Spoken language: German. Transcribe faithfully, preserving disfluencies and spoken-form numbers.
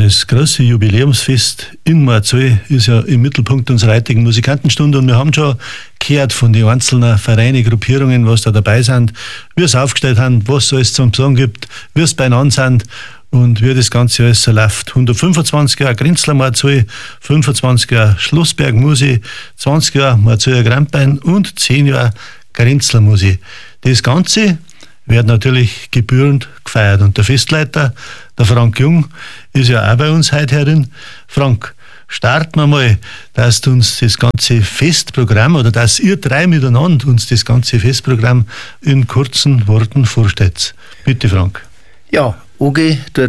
Das große Jubiläumsfest in Marzahn ist ja im Mittelpunkt unserer heutigen Musikantenstunde und wir haben schon gehört von den einzelnen Vereine, Gruppierungen, was da dabei sind, wie es aufgestellt haben, was es alles zum Sagen gibt, wie es beieinander sind und wie das Ganze alles so läuft. hundertfünfundzwanzig Jahre Grinzler Marzahn, fünfundzwanzig Jahre Schlossberg Musi, zwanzig Jahre Marzahner Grandbein und zehn Jahre Grinzler Musi. Das Ganze wird natürlich gebührend gefeiert und der Festleiter, der Frank Jung, ist ja auch bei uns heute herin. Frank, starten wir mal, dass du uns das ganze Festprogramm oder dass ihr drei miteinander uns das ganze Festprogramm in kurzen Worten vorstellt. Bitte, Frank. Ja, Ogi, du